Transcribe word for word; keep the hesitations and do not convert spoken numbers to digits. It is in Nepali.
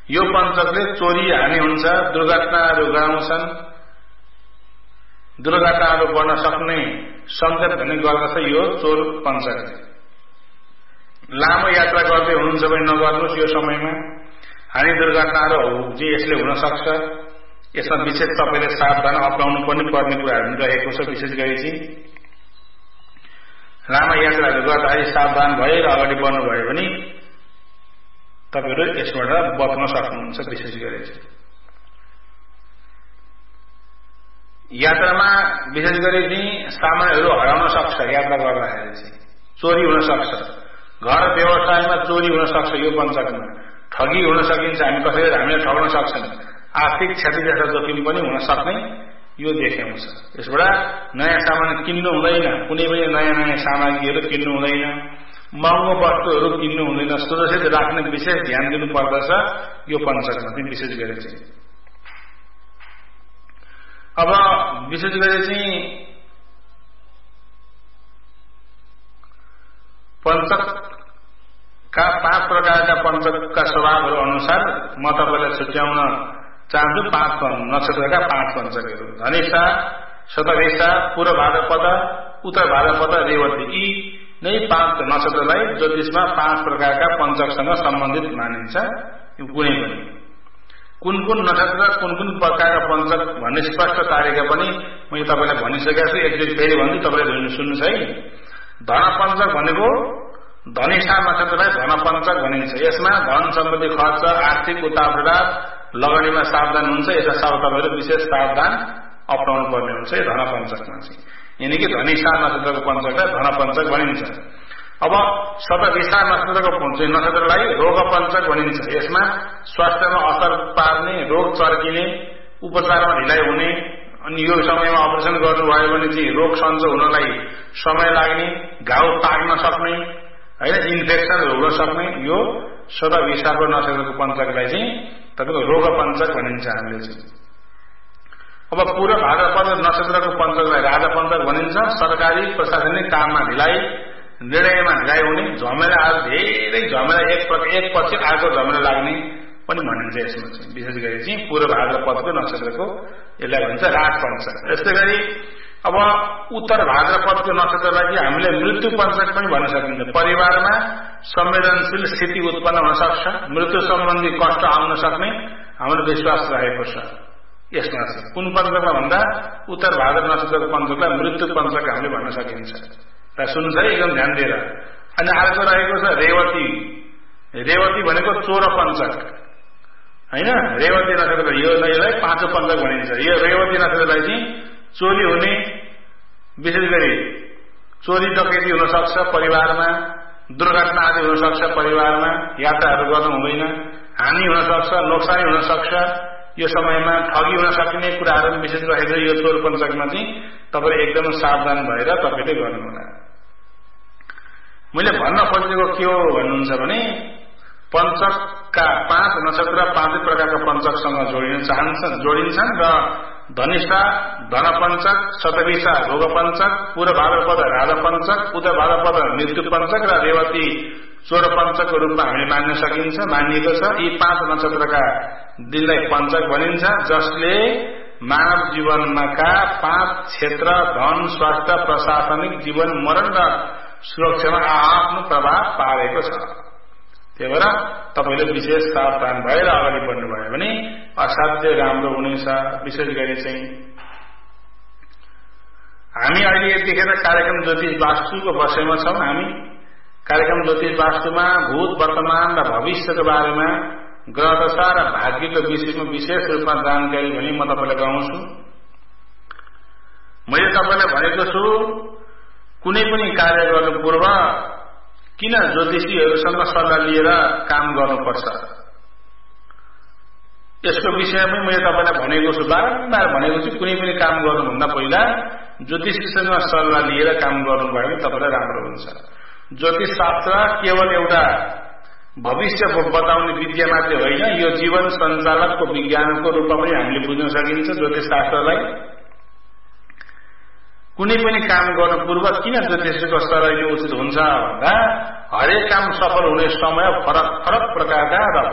यो पञ्चकले चोरी हानि हुन्छ, दुर्घटनाहरू गराउँछन्, दुर्घटनाहरू बढ्न सक्ने सङ्केत भन्ने गर्दछ यो चोर पञ्चकले। लामो यात्रा गर्दै हुनुहुन्छ भने नगर्नुहोस् यो समयमा, हानि दुर्घटनाहरू जे यसले हुन सक्छ। यसमा विशेष तपाईँले सावधान अपनाउनु पनि पर्ने कुराहरू रहेको छ। विशेष गरी चाहिँ लामो यात्राहरू गर्दाखेरि सावधान भएर अगाडि बढ्नुभयो भने तपाईँहरू यसबाट बच्न सक्नुहुन्छ। विशेष गरी चाहिँ यात्रामा विशेष गरी चाहिँ सामानहरू हराउन सक्छ, यात्रा गर्दाखेरि चाहिँ चोरी हुन सक्छ, घर व्यवसायमा चोरी हुन सक्छ, यो पञ्चकमा ठगी हुन सकिन्छ, हामी कसैले हामीलाई ठग्न सक्छन्, आर्थिक क्षति जस्ता जोखिम पनि हुन सक्ने यो देखाउँछ। यसबाट नयाँ सामान किन्नु हुँदैन, कुनै पनि नयाँ नयाँ सामग्रीहरू किन्नु हुँदैन, महँगो वस्तुहरू किन्नु हुँदैन, सुरक्षित राख्ने विशेष ध्यान दिनु पर्दछ यो पञ्चकमा चाहिँ। विशेष गरी चाहिँ अब विशेष गरी चाहिँ पञ्चकका पाँच प्रकारका पञ्चकका स्वभावहरू अनुसार म तपाईँलाई छुट्याउन चाहन्छु। पाँच नक्षत्रका पाँच पञ्चकहरू धनिष्ठा, शतभिषा, पूर्व भाद्रपद, उत्तर भाद्रपद, रेवती, यी नै पाँच नक्षत्रलाई ज्योतिषमा पाँच प्रकारका पञ्चकसँग सम्बन्धित मानिन्छ। कुनै पनि कुन कुन नक्षत्र कुन कुन प्रकारका पञ्चक भन्ने स्पष्ट तारिका पनि मैले तपाईँलाई भनिसकेको छु। एकचोटि फेरि भन्छु, तपाईँले सुन्नुहोस् है। धन पञ्चक भनेको धनिष्ठा नक्षत्रलाई धन पञ्चक भनिन्छ। यसमा धन सम्बन्धी खर्च, आर्थिक उतारचढाव, लगानीमा सावधान हुन्छ। यसमा सब तपाईँहरू विशेष सावधान अपनाउनु पर्ने हुन्छ यो धन पञ्चकमा चाहिँ। यानि कि धनिष्ठा नक्षत्रको पञ्चकलाई धन पञ्चक भनिन्छ। अब शतभिषा नक्षत्रको नक्षत्रलाई रोग पञ्चक भनिन्छ। यसमा स्वास्थ्यमा असर पार्ने, रोग चर्किने, उपचारमा ढिलाइ हुने, अनि यो समयमा अपरेसन गर्नुभयो भने चाहिँ रोग सन्चो हुनलाई समय लाग्ने, घाउ पाक्न सक्ने होइन, इन्फेक्सनहरू हुन सक्ने, यो शतभिषाको नक्षत्रको पञ्चकलाई चाहिँ तपाईँको रोग पञ्चक भनिन्छ हामीले चाहिँ। अब पूर्व भाद्रपद नक्षत्रको पञ्चकलाई राजा पञ्चक भनिन्छ। सरकारी प्रशासनिक काममा ढिलाइ, निर्णयमा ढिलाइ हुने, झमेला धेरै झमेला एक एकपछि अर्को झमेला लाग्ने पनि भनिन्छ यसमा चाहिँ। विशेष गरी चाहिँ पूर्व भाद्रपदको नक्षत्रको यसलाई भनिन्छ राज पञ्चक। यस्तै गरी अब उत्तर भाद्रपदको नक्षत्रलाई चाहिँ हामीले मृत्यु पञ्चक पनि भन्न सकिन्छ। परिवारमा संवेदनशील स्थिति उत्पन्न हुन सक्छ, मृत्यु सम्बन्धी कष्ट आउन सक्ने हाम्रो विश्वास रहेको छ यसमा चाहिँ। कुन पञ्चकमा भन्दा उत्तर भाद्र नक्षत्रको पञ्चकलाई मृत्यु पञ्चक हामीले भन्न सकिन्छ। र सुन्नुहोस् है एकदम ध्यान दिएर। अनि अर्को रहेको छ रेवती। रेवती भनेको चोर पञ्चक होइन। रेवती नक्षत्र यो यसलाई पाँचौं पञ्चक भनिन्छ। यो रेवती नक्षत्रलाई चाहिँ चोरी हुने, विशेष गरी चोरी डकैती हुन सक्छ परिवारमा, दुर्घटना आदि हुन सक्छ परिवारमा, यात्राहरू गर्नु हुँदैन, हानि हुन सक्छ, नोक्सानी हुन सक्छ। यो समयमा ठगी हुन सक्ने कुराहरू विशेष रहेको यो चोर पञ्चकमा चाहिँ तपाईँले एकदम सावधान भएर तपाईँले गर्नु होला। मैले भन्न खोजेको के हो भन्नुहुन्छ भने पञ्चकका पाँच नक्षत्र पाँचै प्रकारका पञ्चकसँग जोडिन चाहन्छन् जोडिन्छन् र धनिष्ठा धन पञ्चक, शतभिषा रोग पञ्चक, पूर्व भाद्रपद राजा पञ्चक, उत्तर भाद्रपद मृत्यु पञ्चक र रेवती चोर पञ्चकको रूपमा हामीले मान्न सकिन्छ, मानिएको छ। यी पाँच नक्षत्रका दिनलाई पञ्चक भनिन्छ, जसले मानव जीवनमाका पाँच क्षेत्र धन, स्वास्थ्य, प्रशासनिक, जीवन, मरण र सुरक्षामा आफ्नो प्रभाव पारेको छ। त्यही भएर तपाईँले विशेष सावधान भएर अगाडि बढ्नुभयो भने असाध्यै राम्रो हुनेछ। विशेष गरी चाहिँ हामी अहिले यतिखेर कार्यक्रम ज्योतिष वास्तुको विषयमा छौँ। हामी कार्यक्रम ज्योतिष वास्तुमा भूत, वर्तमान र भविष्यको बारेमा, ग्रहदशा र भाग्यको विषयमा विशेष रूपमा जानकारी भने म तपाईँलाई गराउँछु। मैले तपाईँलाई भनेको छु कुनै पनि कार्य गर्नु पूर्व किन ज्योतिषीहरूसँग सल्लाह लिएर काम गर्नुपर्छ यसको विषयमा मैले तपाईँलाई भनेको छु, बारम्बार भनेको छु। कुनै पनि काम गर्नुभन्दा पहिला ज्योतिषीसँग सल्लाह लिएर काम गर्नुभयो भने तपाईँलाई राम्रो हुन्छ। ज्योतिष शास्त्र केवल एउटा भविष्य बताउने विद्या मात्रै होइन, यो जीवन सञ्चालकको विज्ञानको रूपमा पनि हामीले बुझ्न सकिन्छ। ज्योतिष शास्त्रलाई कुनै पनि काम गर्नु पूर्व किन ज्योतिषको सरल उचित हुन्छ भन्दा हरेक काम सफल हुने समय फरक फरक प्रकारका र